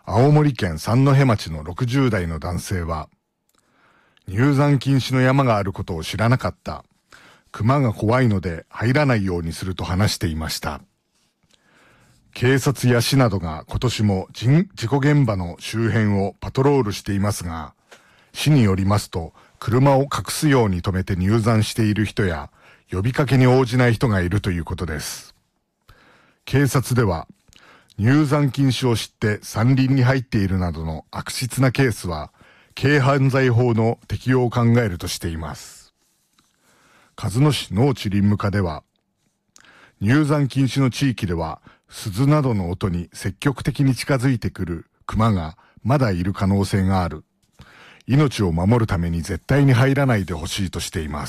青森県三戸町の60代の男性は、入山禁止の山があることを知らなかった。熊が怖いので入らないようにすると話していました。警察や市などが今年も事故現場の周辺をパトロールしていますが、市によりますと、車を隠すように止めて入山している人や、呼びかけに応じない人がいるということです。警察では、入山禁止を知って山林に入っているなどの悪質なケースは、軽犯罪法の適用を考えるとしています。鹿角市農地林務課では、入山禁止の地域では、鈴などの音に積極的に近づいてくる熊がまだいる可能性がある。命を守るために絶対に入らないでほしいとしています。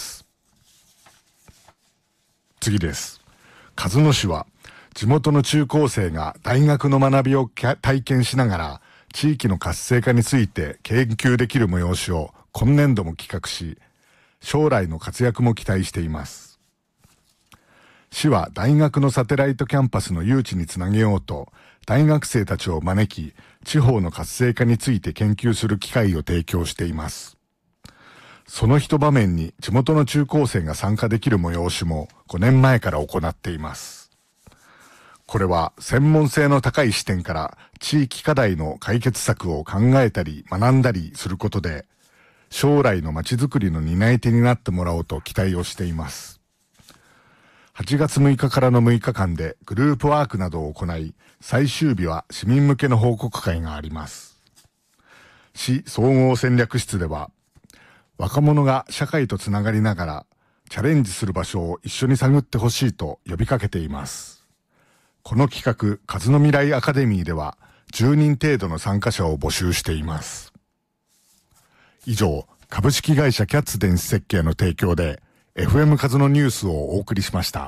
次です。鹿角市は、地元の中高生が大学の学びを体験しながら、地域の活性化について研究できる催しを今年度も企画し、将来の活躍も期待しています。市は大学のサテライトキャンパスの誘致につなげようと、大学生たちを招き、地方の活性化について研究する機会を提供しています。その一場面に地元の中高生が参加できる催しも5年前から行っています。これは専門性の高い視点から地域課題の解決策を考えたり学んだりすることで、将来のまちづくりの担い手になってもらおうと期待をしています。8月6日からの6日間でグループワークなどを行い、最終日は市民向けの報告会があります。市総合戦略室では、若者が社会とつながりながらチャレンジする場所を一緒に探ってほしいと呼びかけています。この企画、鹿角未来アカデミーでは10人程度の参加者を募集しています。以上、株式会社キャッツ電子設計の提供で FM 鹿角ニュースをお送りしました。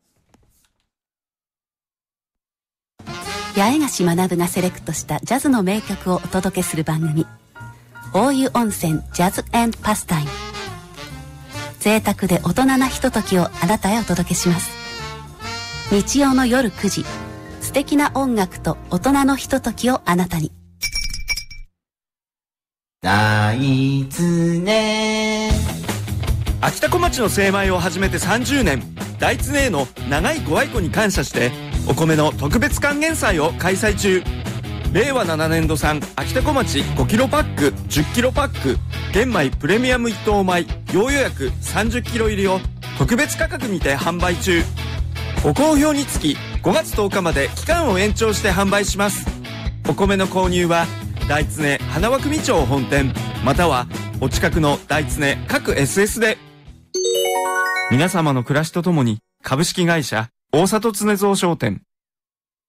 八重樫学がセレクトしたジャズの名曲をお届けする番組、大湯温泉ジャズ&パスタイム。贅沢で大人なひとときをあなたへお届けします。日曜の夜9時、素敵な音楽と大人のひとときをあなたに。 大津ね。 秋田小町の精米を始めて30年、大津ねの長いご愛顧に感謝して、お米の特別還元祭を開催中。令和7年度産秋田小町5キロパック、10キロパック、玄米プレミアム一等米、要予約30キロ入りを特別価格にて販売中。ご好評につき5月10日まで期間を延長して販売します。お米の購入は大津根花輪組町本店、またはお近くの大津根各 SS で。皆様の暮らしとともに、株式会社大里常蔵商店。